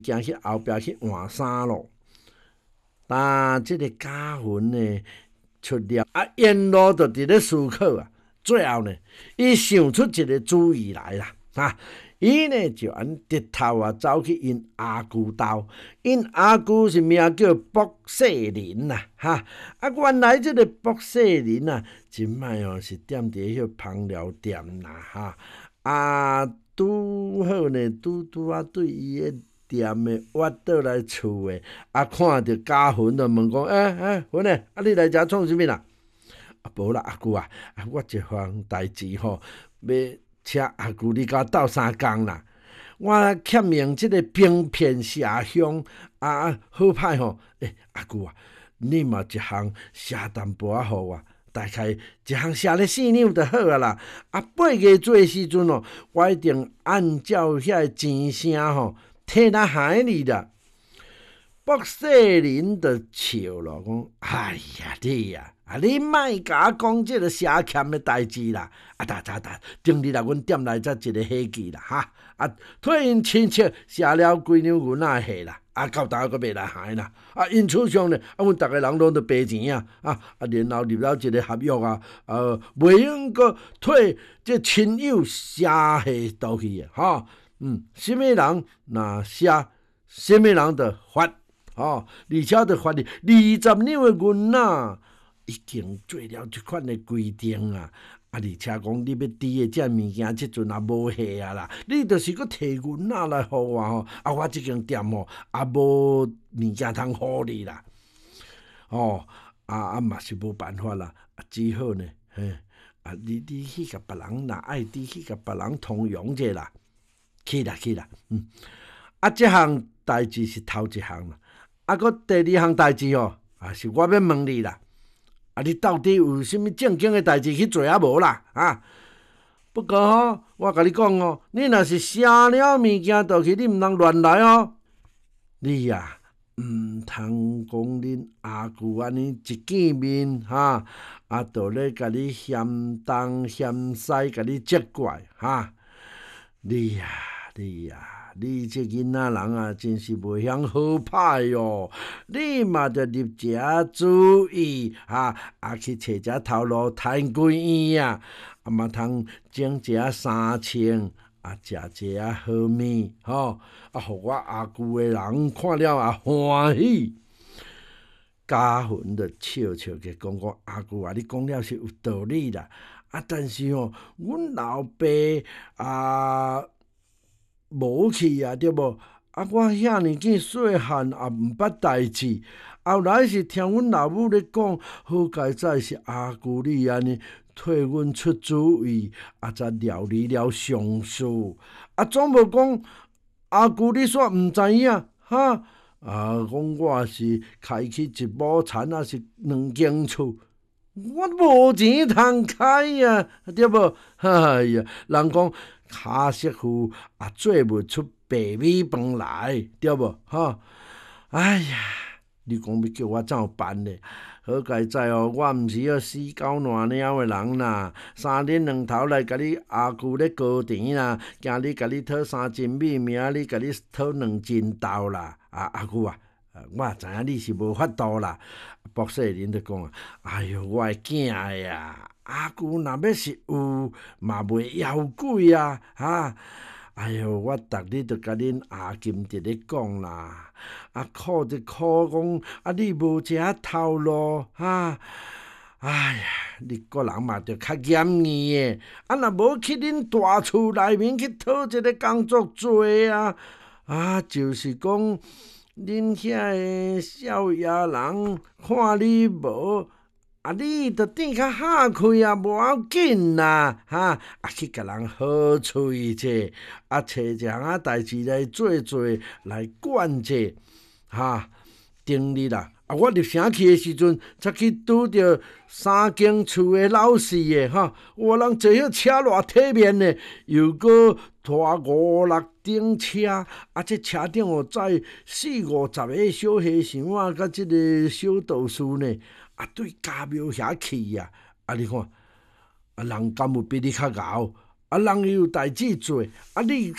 行去后壁去换衫咯。但即个家魂呢出了，沿路就伫咧思考啊。最后呢，伊想出一个主意来啦，伊呢就按直头走去因阿舅兜，因阿舅是名叫卜世林啦，原来即个卜世林真摆是踮伫迄芳疗店啦，拄好呢，拄对伊个店的挖倒来厝的，看着家魂就问讲，魂诶，你来遮创啥物啦？无啦，阿舅我一项代志吼，要请阿舅你甲我斗相共啦。我欠用即个兵片麝香，好歹吼，阿舅你嘛一项写淡薄仔互我，大概一项写咧4两就好啊啦。8月做时阵哦，我一定按照遐钱声吼，替咱还你啦。卜世林就笑咯，讲：哎呀，你莫甲我讲即个写欠的代志啦！顶日来阮店内才一个喜剧啦，替因亲戚写了几两银仔货啦，到头阁袂来还啦。因厝上呢，阮逐个人拢都赔钱然后入了一个合约袂用阁替这亲友写货倒去什么人若写，什么人就罚。而且就罚你20两的银仔，已经做了即款的规定而且讲你要滴的这物件，即阵也无货啦，你就是搁摕银仔来互我我即间店无物件通互你啦，嘛是无办法啦，只好呢，你去甲别人若爱你去甲别人通融者啦，去啦，即项代志是头一项啦。搁第2项代志是我要问你啦。你到底有啥物正经的代志去做无啦？不过我甲你讲你若是写了物件倒去，你毋通乱来你毋通讲恁阿舅安尼一见面倒咧甲你嫌东嫌西，甲你责怪你这囡仔人真是袂晓好歹哟！你嘛着入遮注意去找遮头路趁几圆嘛通种遮3000食遮好面互我阿舅的人看了欢喜。家魂就笑笑嘅讲阿舅你讲了是有道理啦，但是阮老爸无去对无？我遐尼见细汉毋捌代志，后来是听阮老母咧讲，好佳哉是阿舅你安尼替阮出主意，才料理了上事。总无讲阿舅你煞毋知影讲我是开起一亩田是2间厝，我无钱通开对无？哎呀，人讲卡媳妇做不出白米饭来，对无？哎呀，你讲要叫我怎办呢？好佳哉我毋是要死狗烂鸟的人啦，3日2头来甲你阿舅咧高甜啦，今日甲你讨3斤米，明仔日甲你讨2斤豆啦，阿舅我也知影你是无法度啦。卜世林就讲哎哟，我的囝阿舅若要是有，嘛袂妖鬼哎哟，我逐日就甲恁阿金伫咧讲啦，苦就苦讲你无遮头路哎呀，你个人嘛着较严严的，若无去恁大厝内面去讨一个工作做就是讲恁遐的少爷人看你无。你着顶较下开无要紧啦，去甲人好喙者，找一项代志来做来管者，顶日我入城去的时阵，才去拄着3间厝的老四的人坐迄车偌体面的，又搁拖5、6顶车，这车顶载40-50个小和尚甲即个小道士呢。对家庙遐去你看人敢有比你较敖？人有代志做，你